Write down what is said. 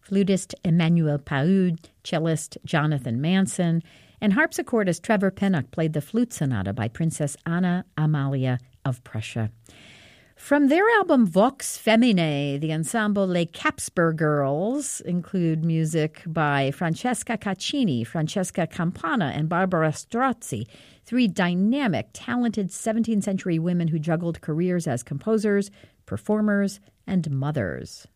flutist Emmanuel Paoud, cellist Jonathan Manson, and harpsichordist Trevor Pinnock played the flute sonata by Princess Anna Amalia of Prussia. From their album Vox Feminae, the ensemble Les Capsper Girls include music by Francesca Caccini, Francesca Campana, and Barbara Strozzi, three dynamic, talented 17th century women who juggled careers as composers, performers, and mothers.